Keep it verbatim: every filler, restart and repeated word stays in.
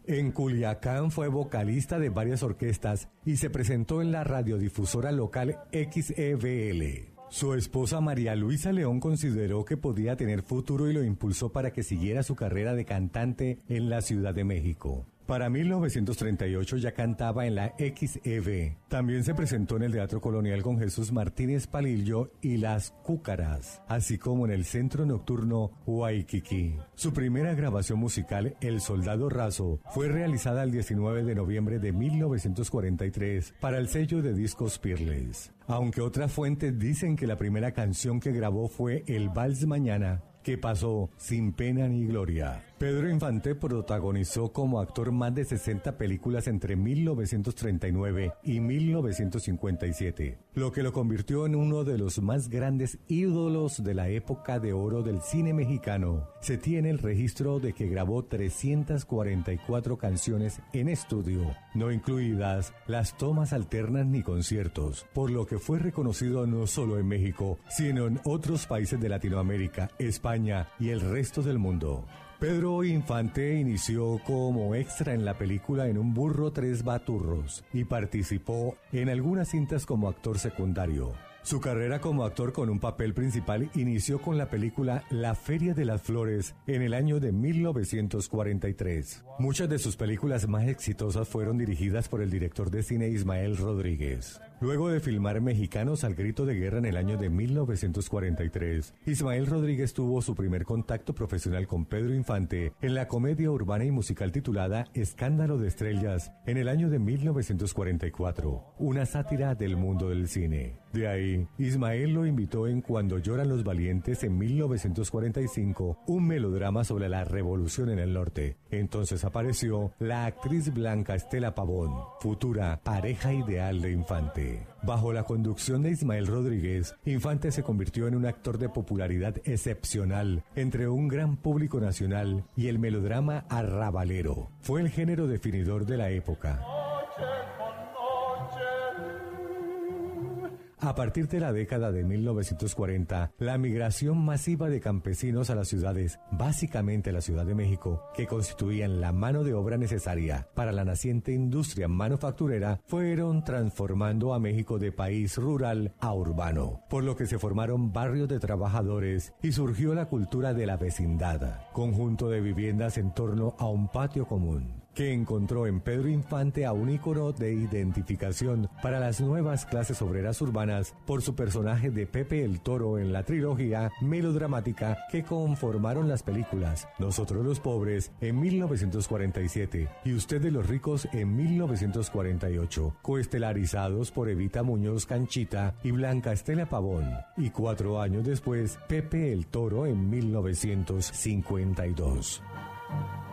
En Culiacán fue vocalista de varias orquestas y se presentó en la radiodifusora local X E V L. Su esposa María Luisa León consideró que podía tener futuro y lo impulsó para que siguiera su carrera de cantante en la Ciudad de México. Para mil novecientos treinta y ocho ya cantaba en la X E V. También se presentó en el Teatro Colonial con Jesús Martínez Palillo y Las Cúcaras, así como en el Centro Nocturno Waikiki. Su primera grabación musical, El Soldado Raso, fue realizada el diecinueve de noviembre de mil novecientos cuarenta y tres para el sello de discos Peerless. Aunque otras fuentes dicen que la primera canción que grabó fue El Vals Mañana, que pasó sin pena ni gloria. Pedro Infante protagonizó como actor más de sesenta películas entre mil novecientos treinta y nueve y mil novecientos cincuenta y siete, lo que lo convirtió en uno de los más grandes ídolos de la época de oro del cine mexicano. Se tiene el registro de que grabó trescientas cuarenta y cuatro canciones en estudio, no incluidas las tomas alternas ni conciertos, por lo que fue reconocido no solo en México, sino en otros países de Latinoamérica, España y el resto del mundo. Pedro Infante inició como extra en la película En un burro tres baturros y participó en algunas cintas como actor secundario. Su carrera como actor con un papel principal inició con la película La Feria de las Flores en el año de mil novecientos cuarenta y tres. Muchas de sus películas más exitosas fueron dirigidas por el director de cine Ismael Rodríguez. Luego de filmar Mexicanos al Grito de Guerra en el año de mil novecientos cuarenta y tres, Ismael Rodríguez tuvo su primer contacto profesional con Pedro Infante en la comedia urbana y musical titulada Escándalo de Estrellas en el año de mil novecientos cuarenta y cuatro, una sátira del mundo del cine. De ahí, Ismael lo invitó en Cuando lloran los valientes en mil novecientos cuarenta y cinco, un melodrama sobre la revolución en el norte. Entonces apareció la actriz blanca Estela Pavón, futura pareja ideal de Infante. Bajo la conducción de Ismael Rodríguez, Infante se convirtió en un actor de popularidad excepcional entre un gran público nacional y el melodrama arrabalero. Fue el género definidor de la época. A partir de la década de mil novecientos cuarenta, la migración masiva de campesinos a las ciudades, básicamente la Ciudad de México, que constituían la mano de obra necesaria para la naciente industria manufacturera, fueron transformando a México de país rural a urbano, por lo que se formaron barrios de trabajadores y surgió la cultura de la vecindad, conjunto de viviendas en torno a un patio común, que encontró en Pedro Infante a un ícono de identificación para las nuevas clases obreras urbanas por su personaje de Pepe el Toro en la trilogía melodramática que conformaron las películas Nosotros los Pobres en mil novecientos cuarenta y siete y Ustedes los Ricos en mil novecientos cuarenta y ocho, coestelarizados por Evita Muñoz Canchita y Blanca Estela Pavón, y cuatro años después Pepe el Toro en mil novecientos cincuenta y dos.